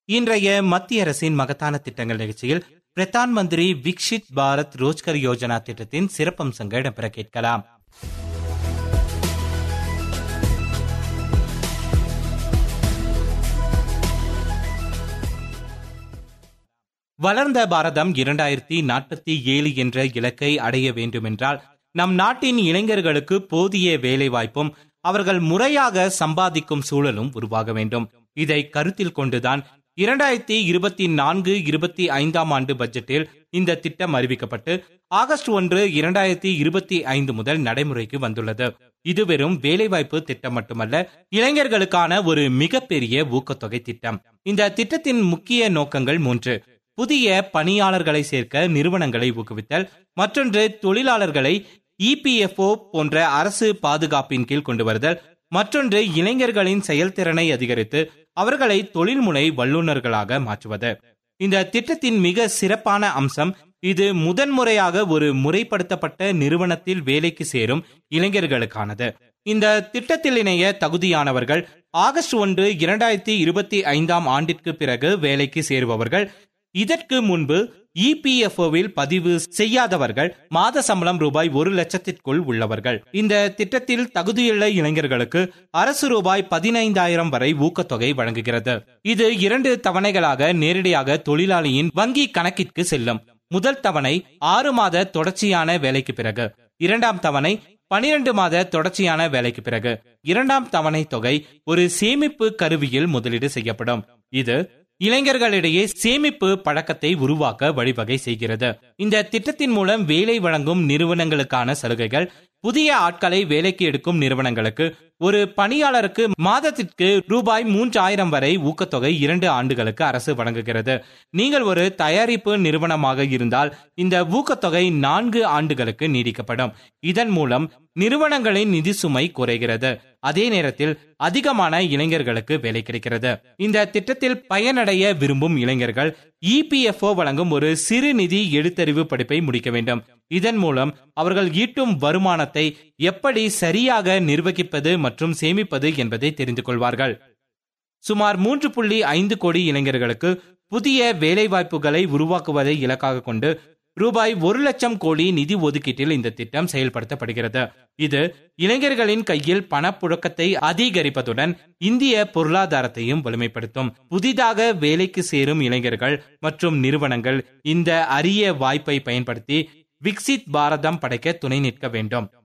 இன்றைய மத்திய அரசின் மகத்தான திட்டங்கள் நிகழ்ச்சியில் பிரதான் மந்திரி விக்ஷித் பாரத் ரோஜ்கர் யோஜனா திட்டத்தின் சிறப்பம்சங்கள் இடம்பெற கேட்கலாம். வளர்ந்த பாரதம் 2047 என்ற இலக்கை அடைய வேண்டுமென்றால் நம் நாட்டின் இளைஞர்களுக்கு போதிய வேலைவாய்ப்பும் அவர்கள் முறையாக சம்பாதிக்கும் சூழலும் உருவாக வேண்டும். இதை கருத்தில் கொண்டுதான் 2024-25 ஆண்டு பட்ஜெட்டில் இந்த திட்டம் அறிவிக்கப்பட்டு ஆகஸ்ட் 1, 2025 முதல் நடைமுறைக்கு வந்துள்ளது. இது வெறும் வேலைவாய்ப்பு திட்டம் மட்டுமல்ல, இளைஞர்களுக்கான ஒரு மிகப்பெரிய ஊக்கத்தொகை திட்டம். இந்த திட்டத்தின் முக்கிய நோக்கங்கள் 3: புதிய பணியாளர்களை சேர்க்க நிறுவனங்களை ஊக்குவித்தல், மற்றொன்று தொழிலாளர்களை EPFO போன்ற அரசு பாதுகாப்பின் கீழ் கொண்டு வருதல், மற்றொன்று இளைஞர்களின் செயல்திறனை அதிகரித்து அவர்களை தொழில்முனை வல்லுநர்களாக மாற்றுவது. இந்த திட்டத்தின் மிக சிறப்பான அம்சம், இது முதன்முறையாக ஒரு முறைப்படுத்தப்பட்ட நிறுவனத்தில் வேலைக்கு சேரும் இளைஞர்களுக்கானது. இந்த திட்டத்தில் இணைய தகுதியானவர்கள் ஆகஸ்ட் 1, 2025 ஆண்டிற்கு பிறகு வேலைக்கு சேருபவர்கள், இதற்கு முன்பு EPFOவில் பதிவு செய்யாதவர்கள், மாத சம்பளம் ரூபாய் 1 லட்சத்திற்குள் உள்ளவர்கள். இந்த திட்டத்தில் தகுதியுள்ள இளைஞர்களுக்கு அரசு ரூபாய் 15,000 வரை ஊக்கத்தொகை வழங்குகிறது. இது 2 தவணைகளாக நேரடியாக தொழிலாளியின் வங்கி கணக்கிற்கு செல்லும். முதல் தவணை 6 மாத தொடர்ச்சியான வேலைக்கு பிறகு, 2ஆம் தவணை 12 மாத தொடர்ச்சியான வேலைக்கு பிறகு. 2ஆம் தவணை தொகை ஒரு சேமிப்பு கருவியில் முதலீடு செய்யப்படும். இது இளைஞர்களிடையே சேமிப்பு பழக்கத்தை உருவாக்க வழிவகை செய்கிறது. இந்த திட்டத்தின் மூலம் வேலை வழங்கும் நிறுவனங்களுக்கான சலுகைகள்: புதிய ஆட்களை வேலைக்கு எடுக்கும் நிறுவனங்களுக்கு ஒரு பணியாளருக்கு மாதத்திற்கு ரூபாய் 3,000 வரை ஊக்கத்தொகை 2 ஆண்டுகளுக்கு அரசு வழங்குகிறது. நீங்கள் ஒரு தயாரிப்பு நிறுவனமாக இருந்தால் இந்த ஊக்கத்தொகை 4 ஆண்டுகளுக்கு நீடிக்கப்படும். இதன் மூலம் நிறுவனங்களின் நிதி சுமை குறைகிறது. அதே நேரத்தில் அதிகமான இளைஞர்களுக்கு வேலை கிடைக்கிறது. இந்த திட்டத்தில் பயனடைய விரும்பும் இளைஞர்கள் EPFO வழங்கும் ஒரு சிறு நிதி எழுத்தறிவு படிப்பை முடிக்க வேண்டும். இதன் மூலம் அவர்கள் ஈட்டும் வருமானத்தை எப்படி சரியாக நிர்வகிப்பது மற்றும் சேமிப்பது என்பதை தெரிந்து கொள்வார்கள். சுமார் 3.5 கோடி இளைஞர்களுக்கு புதிய வேலைவாய்ப்புகளை உருவாக்குவதை இலக்காக கொண்டு ரூபாய் 1 லட்சம் கோடி நிதி ஒதுக்கீட்டில் இந்த திட்டம் செயல்படுத்தப்படுகிறது. இது இளைஞர்களின் கையில் பணப்புழக்கத்தை அதிகரிப்பதுடன் இந்திய பொருளாதாரத்தையும் வலிமைப்படுத்தும். புதிதாக வேலைக்கு சேரும் இளைஞர்கள் மற்றும் நிறுவனங்கள் இந்த அரிய வாய்ப்பை பயன்படுத்தி விக்சித் பாரதம் படைக்க துணை நிற்க வேண்டும்.